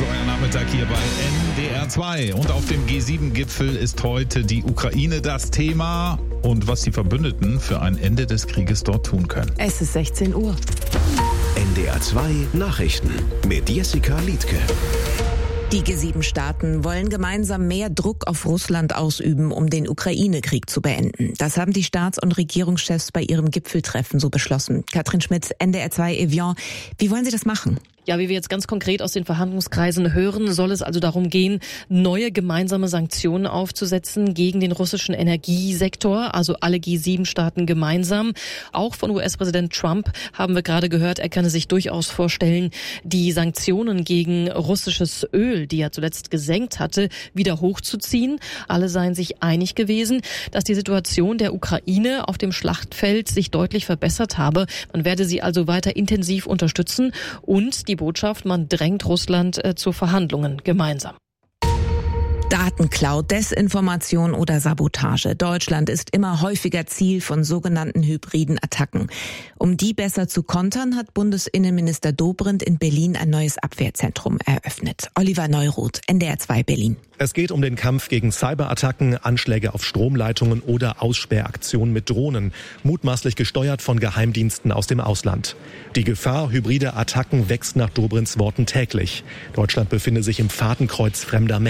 euer Nachmittag hier bei NDR 2. Und auf dem G7-Gipfel ist heute die Ukraine das Thema und was die Verbündeten für ein Ende des Krieges dort tun können. Es ist 16 Uhr. NDR 2 Nachrichten mit Jessica Liedtke. Die G7-Staaten wollen gemeinsam mehr Druck auf Russland ausüben, um den Ukraine-Krieg zu beenden. Das haben die Staats- und Regierungschefs bei ihrem Gipfeltreffen so beschlossen. Katrin Schmitz, NDR 2 Evian. Wie wollen sie das machen? Ja, wie wir jetzt ganz konkret aus den Verhandlungskreisen hören, soll es also darum gehen, neue gemeinsame Sanktionen aufzusetzen gegen den russischen Energiesektor, also alle G7-Staaten gemeinsam. Auch von US-Präsident Trump haben wir gerade gehört, er könne sich durchaus vorstellen, die Sanktionen gegen russisches Öl, die er zuletzt gesenkt hatte, wieder hochzuziehen. Alle seien sich einig gewesen, dass die Situation der Ukraine auf dem Schlachtfeld sich deutlich verbessert habe. Man werde sie also weiter intensiv unterstützen und die Botschaft, man drängt Russland zu Verhandlungen gemeinsam. Datenklau, Desinformation oder Sabotage. Deutschland ist immer häufiger Ziel von sogenannten hybriden Attacken. Um die besser zu kontern, hat Bundesinnenminister Dobrindt in Berlin ein neues Abwehrzentrum eröffnet. Oliver Neuroth, NDR 2 Berlin. Es geht um den Kampf gegen Cyberattacken, Anschläge auf Stromleitungen oder Aussperraktionen mit Drohnen, mutmaßlich gesteuert von Geheimdiensten aus dem Ausland. Die Gefahr hybrider Attacken wächst nach Dobrindts Worten täglich. Deutschland befinde sich im Fadenkreuz fremder Mächte.